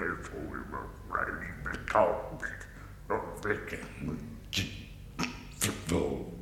therefore we were writing the talk of thinking football.